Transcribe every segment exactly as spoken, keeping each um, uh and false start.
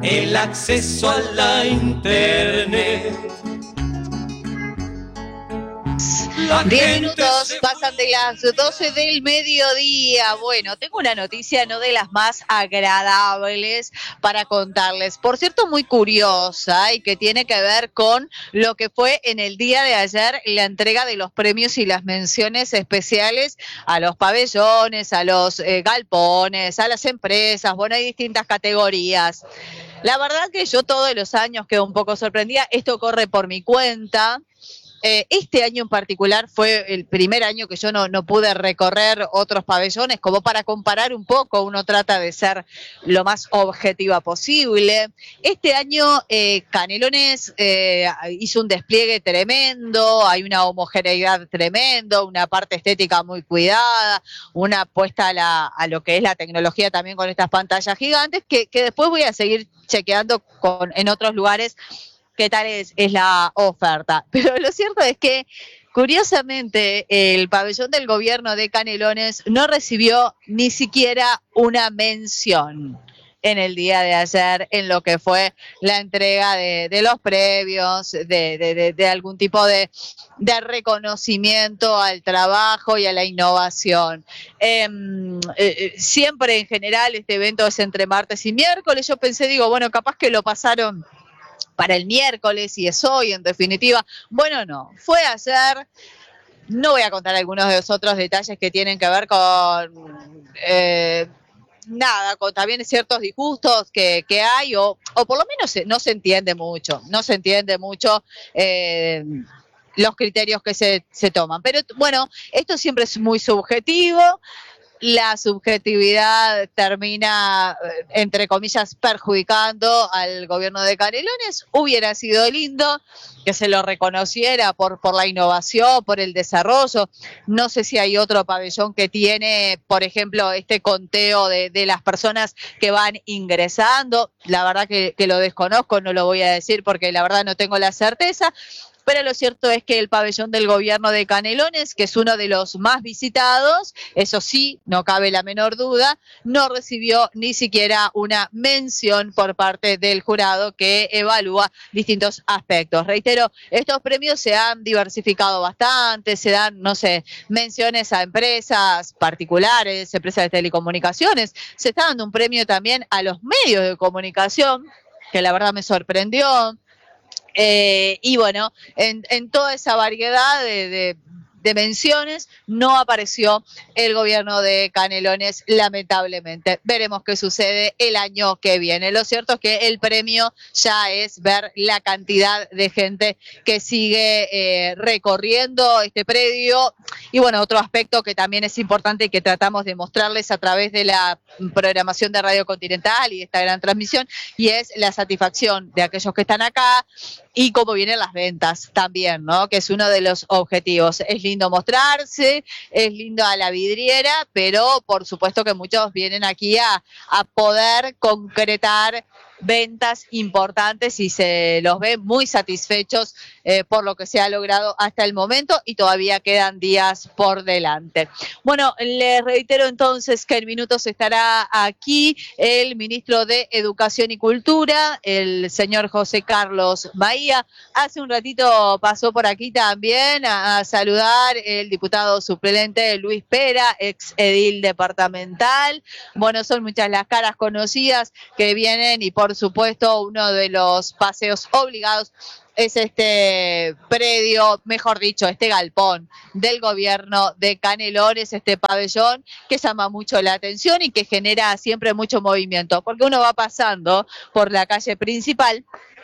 el acceso a la internet. Diez minutos pasan de las doce del mediodía. Bueno, tengo una noticia no de las más agradables para contarles. Por cierto, muy curiosa y que tiene que ver con lo que fue en el día de ayer la entrega de los premios y las menciones especiales a los pabellones, a los eh, galpones, a las empresas. Bueno, hay distintas categorías. La verdad que yo todos los años quedo un poco sorprendida. Esto corre por mi cuenta. Eh, este año en particular fue el primer año que yo no, no pude recorrer otros pabellones, como para comparar un poco, uno trata de ser lo más objetiva posible. Este año eh, Canelones eh, hizo un despliegue tremendo, hay una homogeneidad tremendo, una parte estética muy cuidada, una apuesta a, la, a lo que es la tecnología también con estas pantallas gigantes, que, que después voy a seguir chequeando con, en otros lugares qué tal es, es la oferta. Pero lo cierto es que, curiosamente, el pabellón del gobierno de Canelones no recibió ni siquiera una mención en el día de ayer en lo que fue la entrega de, de los premios, de, de, de, de algún tipo de, de reconocimiento al trabajo y a la innovación. Eh, eh, siempre en general este evento es entre martes y miércoles. Yo pensé, digo, bueno, capaz que lo pasaron para el miércoles y es hoy, en definitiva. Bueno, no, fue ayer. No voy a contar algunos de los otros detalles que tienen que ver con eh, nada, con también ciertos disgustos que, que hay, o, o por lo menos se, no se entiende mucho, no se entiende mucho eh, los criterios que se, se toman. Pero bueno, esto siempre es muy subjetivo. La subjetividad termina, entre comillas, perjudicando al gobierno de Canelones. Hubiera sido lindo que se lo reconociera por, por la innovación, por el desarrollo. No sé si hay otro pabellón que tiene, por ejemplo, este conteo de, de las personas que van ingresando. La verdad que, que lo desconozco, no lo voy a decir porque la verdad no tengo la certeza. Pero lo cierto es que el pabellón del gobierno de Canelones, que es uno de los más visitados, eso sí, no cabe la menor duda, no recibió ni siquiera una mención por parte del jurado que evalúa distintos aspectos. Reitero, estos premios se han diversificado bastante, se dan, no sé, menciones a empresas particulares, empresas de telecomunicaciones, se está dando un premio también a los medios de comunicación, que la verdad me sorprendió. Eh, y bueno, en, en toda esa variedad de, de, de menciones no apareció el gobierno de Canelones, lamentablemente. Veremos qué sucede el año que viene. Lo cierto es que el premio ya es ver la cantidad de gente que sigue eh, recorriendo este predio. Y bueno, otro aspecto que también es importante y que tratamos de mostrarles a través de la programación de Radio Continental y esta gran transmisión, y es la satisfacción de aquellos que están acá y cómo vienen las ventas también, ¿no? Que es uno de los objetivos. Es lindo mostrarse, es lindo a la vidriera, pero por supuesto que muchos vienen aquí a, a poder concretar ventas importantes y se los ve muy satisfechos eh, por lo que se ha logrado hasta el momento y todavía quedan días por delante. Bueno, les reitero entonces que en minutos estará aquí el ministro de Educación y Cultura, el señor José Carlos Bahía. Hace un ratito pasó por aquí también a, a saludar el diputado suplente Luis Pera, ex edil departamental. Bueno, son muchas las caras conocidas que vienen y por supuesto uno de los paseos obligados es este predio, mejor dicho, este galpón del gobierno de Canelones, este pabellón que llama mucho la atención y que genera siempre mucho movimiento, porque uno va pasando por la calle principal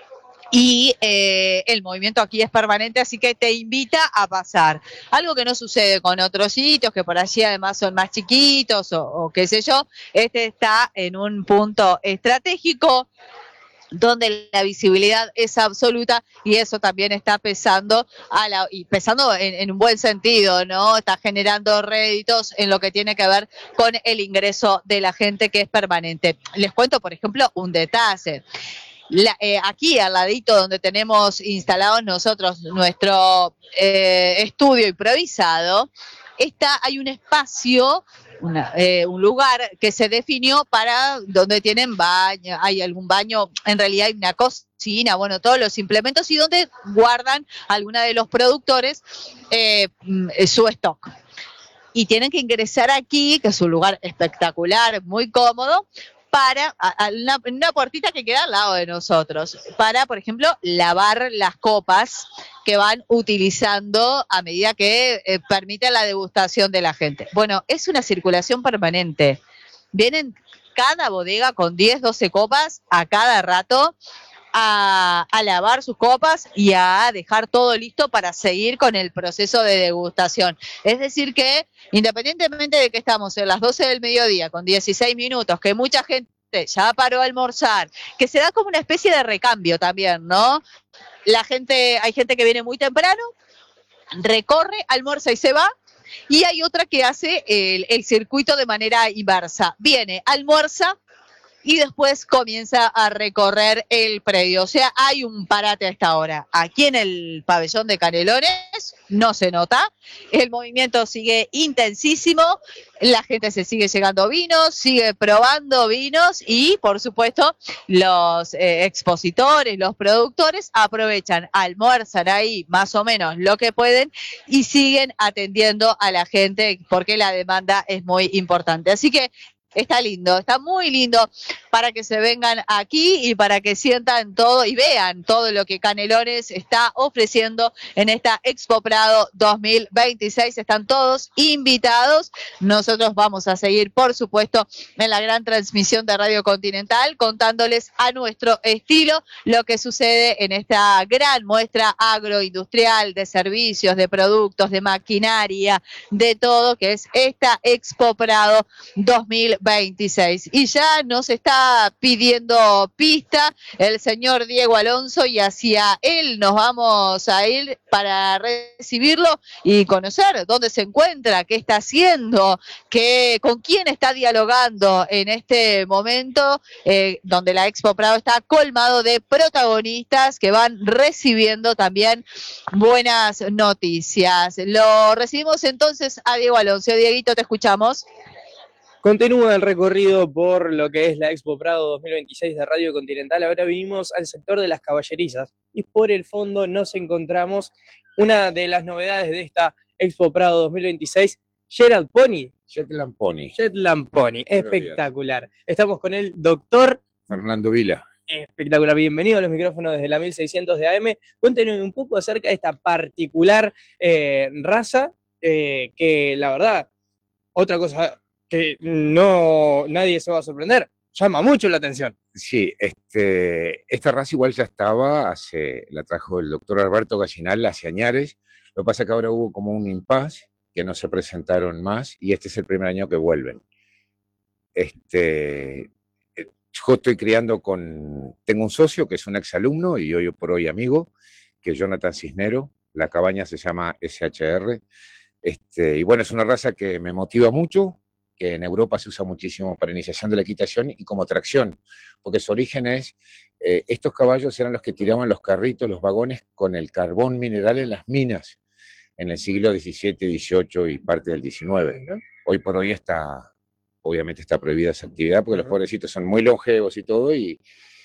y eh, el movimiento aquí es permanente, así que te invita a pasar. Algo que no sucede con otros sitios, que por allí además son más chiquitos o, o qué sé yo. Este está en un punto estratégico donde la visibilidad es absoluta y eso también está pesando a la, y pesando en, en un buen sentido, ¿no? Está generando réditos en lo que tiene que ver con el ingreso de la gente que es permanente. Les cuento, por ejemplo, un detalle. La, eh, aquí al ladito donde tenemos instalados nosotros nuestro eh, estudio improvisado, está, hay un espacio una, eh, un lugar que se definió para donde tienen baño, hay algún baño, en realidad hay una cocina, bueno, todos los implementos y donde guardan alguna de los productores eh, su stock. Y tienen que ingresar aquí, que es un lugar espectacular, muy cómodo, para a, a una, una puertita que queda al lado de nosotros, para, por ejemplo, lavar las copas que van utilizando a medida que eh, permite la degustación de la gente. Bueno, es una circulación permanente. Vienen cada bodega con diez, doce copas a cada rato a, a lavar sus copas y a dejar todo listo para seguir con el proceso de degustación. Es decir que, independientemente de que estamos en las doce del mediodía con dieciséis minutos, que mucha gente ya paró a almorzar, que se da como una especie de recambio también, ¿no? La gente, hay gente que viene muy temprano, recorre, almuerza y se va, y hay otra que hace el, el circuito de manera inversa. Viene, almuerza, y después comienza a recorrer el predio. O sea, hay un parate a esta hora. Aquí en el pabellón de Canelones no se nota, el movimiento sigue intensísimo, la gente se sigue llegando vinos, sigue probando vinos y, por supuesto, los eh, expositores, los productores aprovechan, almuerzan ahí más o menos lo que pueden y siguen atendiendo a la gente porque la demanda es muy importante. Así que está lindo, está muy lindo para que se vengan aquí y para que sientan todo y vean todo lo que Canelones está ofreciendo en esta Expo Prado dos mil veintiséis. Están todos invitados. Nosotros vamos a seguir, por supuesto, en la gran transmisión de Radio Continental, contándoles a nuestro estilo lo que sucede en esta gran muestra agroindustrial de servicios, de productos, de maquinaria, de todo, que es esta Expo Prado dos mil veintiséis. Y ya nos está pidiendo pista el señor Diego Alonso y hacia él nos vamos a ir para recibirlo y conocer dónde se encuentra, qué está haciendo, qué, con quién está dialogando en este momento, eh, donde la Expo Prado está colmado de protagonistas que van recibiendo también buenas noticias. Lo recibimos entonces a Diego Alonso. Dieguito, te escuchamos. Continúa el recorrido por lo que es la Expo Prado dos mil veintiséis de Radio Continental. Ahora vinimos al sector de las caballerizas y por el fondo nos encontramos una de las novedades de esta Expo Prado dos mil veintiséis, Shetland Pony. Shetland Pony. Shetland Pony, espectacular. Estamos con el doctor Fernando Vila. Espectacular, bienvenido a los micrófonos desde la mil seiscientos de A M. Cuéntenos un poco acerca de esta particular eh, raza eh, que la verdad, otra cosa que no nadie se va a sorprender, llama mucho la atención. Sí, este, esta raza igual ya estaba, hace, la trajo el doctor Alberto Gallinal hace añares. Lo que pasa es que ahora hubo como un impasse, que no se presentaron más, y este es el primer año que vuelven. Este, yo estoy criando con, tengo un socio que es un exalumno y hoy por hoy amigo, que es Jonathan Cisnero. La cabaña se llama S H R. Este, y bueno, es una raza que me motiva mucho, que en Europa se usa muchísimo para iniciación de la equitación y como tracción, porque su origen es, eh, estos caballos eran los que tiraban los carritos, los vagones con el carbón mineral en las minas, en el siglo diecisiete, dieciocho y parte del diecinueve. ¿No? Hoy por hoy está, obviamente está prohibida esa actividad, porque uh-huh. los pobrecitos son muy longevos y todo, y,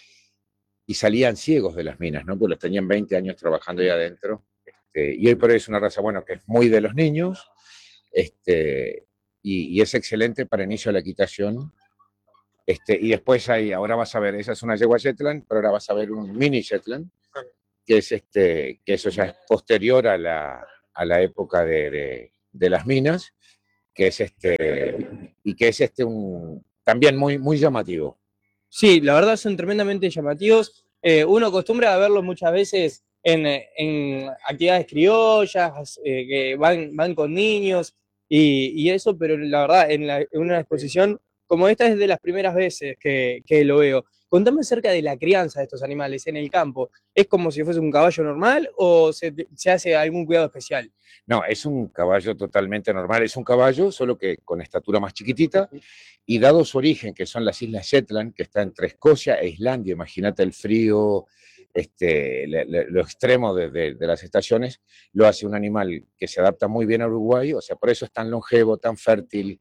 y salían ciegos de las minas, ¿no? Porque los tenían veinte años trabajando ahí adentro. Este, y hoy por hoy es una raza, bueno, que es muy de los niños, este... Y, y es excelente para inicio de la equitación. Este, y después hay, ahora vas a ver, esa es una yegua Shetland, pero ahora vas a ver un mini Shetland, que es este, que eso ya es posterior a la, a la época de, de, de las minas, que es este, y que es este un, también muy, muy llamativo. Sí, la verdad son tremendamente llamativos. Eh, uno acostumbra a verlos muchas veces en, en actividades criollas, eh, que van, van con niños, Y, y eso, pero la verdad, en, la, en una exposición como esta es de las primeras veces que, que lo veo. Contame acerca de la crianza de estos animales en el campo. ¿Es como si fuese un caballo normal o se, se hace algún cuidado especial? No, es un caballo totalmente normal. Es un caballo, solo que con estatura más chiquitita. Y dado su origen, que son las Islas Shetland, que está entre Escocia e Islandia, imagínate el frío, este, le, le, lo extremo de, de, de las estaciones, lo hace un animal que se adapta muy bien a Uruguay, o sea, por eso es tan longevo, tan fértil,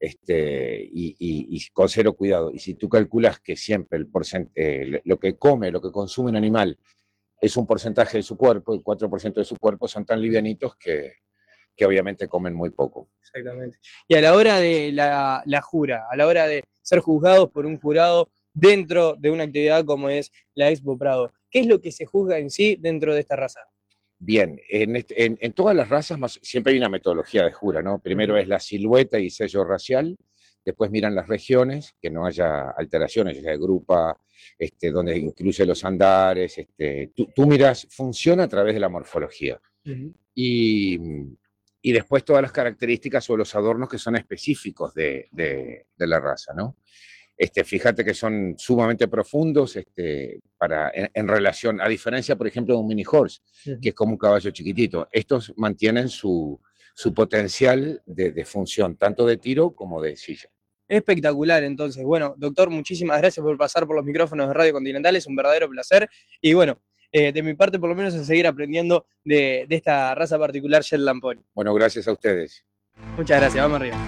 este, y, y, y con cero cuidado. Y si tú calculas que siempre el porcent eh, lo que come, lo que consume un animal es un porcentaje de su cuerpo, el cuatro por ciento de su cuerpo son tan livianitos que, que obviamente comen muy poco. Exactamente. Y a la hora de la, la jura, a la hora de ser juzgados por un jurado dentro de una actividad como es la Expo Prado, ¿qué es lo que se juzga en sí dentro de esta raza? Bien, en, este, en, en todas las razas más, siempre hay una metodología de jura, ¿no? Primero es la silueta y sello racial, después miran las regiones, que no haya alteraciones, ya sea de grupa, este, donde incluye los andares, este, tú, tú miras, funciona a través de la morfología. Uh-huh. y, y después todas las características o los adornos que son específicos de, de, de la raza, ¿no? Este, fíjate que son sumamente profundos este, para, en, en relación, a diferencia, por ejemplo, de un mini horse, uh-huh. que es como un caballo chiquitito. Estos mantienen su, su potencial de, de función, tanto de tiro como de silla. Espectacular, entonces. Bueno, doctor, muchísimas gracias por pasar por los micrófonos de Radio Continental, es un verdadero placer. Y bueno, eh, de mi parte, por lo menos, a seguir aprendiendo de, de esta raza particular, Shetland Pony. Bueno, gracias a ustedes. Muchas gracias, vamos arriba.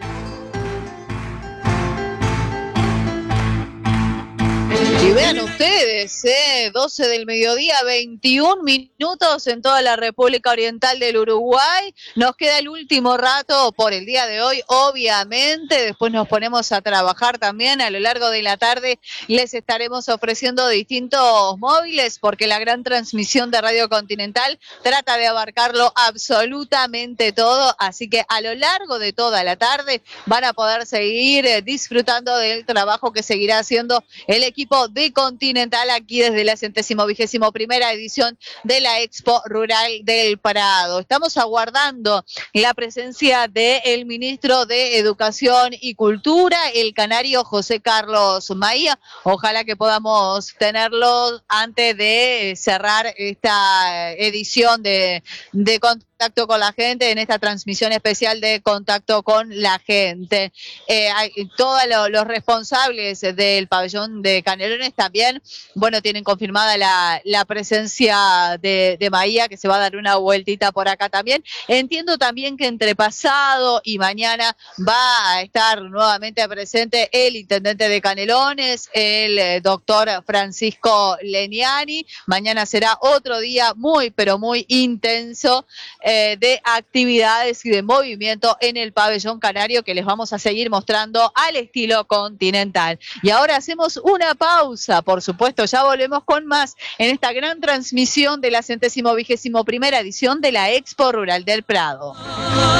Y vean ustedes, eh, doce del mediodía, veintiún minutos en toda la República Oriental del Uruguay. Nos queda el último rato por el día de hoy, obviamente. Después nos ponemos a trabajar también. A lo largo de la tarde les estaremos ofreciendo distintos móviles porque la gran transmisión de Radio Continental trata de abarcarlo absolutamente todo. Así que a lo largo de toda la tarde van a poder seguir eh, disfrutando del trabajo que seguirá haciendo el equipo de Continental aquí desde la centésimo vigésimo primera edición de la Expo Rural del Prado. Estamos aguardando la presencia del ministro de Educación y Cultura, el canario José Carlos Maía. Ojalá que podamos tenerlo antes de cerrar esta edición de, de Contacto con la Gente, en esta transmisión especial de Contacto con la Gente. Eh, hay, todos lo, los responsables del pabellón de Canelones también, bueno, tienen confirmada la, la presencia de, de Maía, que se va a dar una vueltita por acá también. Entiendo también que entre pasado y mañana va a estar nuevamente presente el intendente de Canelones, el eh, doctor Francisco Leniani. Mañana será otro día muy, pero muy intenso eh, de actividades y de movimiento en el pabellón canario que les vamos a seguir mostrando al estilo Continental. Y ahora hacemos una pausa, por supuesto, ya volvemos con más en esta gran transmisión de la centésimo vigésimo primera edición de la Expo Rural del Prado.